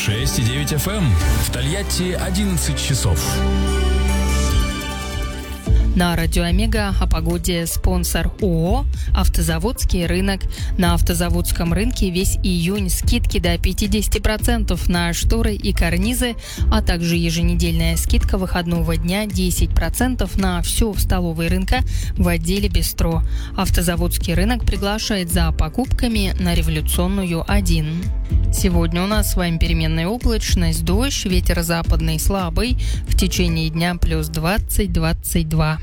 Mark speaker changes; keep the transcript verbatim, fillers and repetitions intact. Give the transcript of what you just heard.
Speaker 1: шесть и девять эф эм. В Тольятти одиннадцать часов.
Speaker 2: На радио Омега о погоде спонсор ООО «Автозаводский рынок». На автозаводском рынке весь июнь скидки до пятьдесят процентов на шторы и карнизы, а также еженедельная скидка выходного дня десять процентов на все в столовой рынка в отделе «Бистро». Автозаводский рынок приглашает за покупками на Революционную один. Сегодня у нас с вами переменная облачность, дождь, ветер западный слабый, в течение дня плюс двадцать - двадцать два.